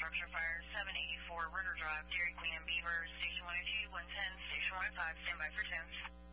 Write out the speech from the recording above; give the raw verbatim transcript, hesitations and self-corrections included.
structure fire, seven eighty-four Ritter Drive, Dairy Queen and Beaver, Station one oh two, one ten, Station one oh five, stand by for tunes.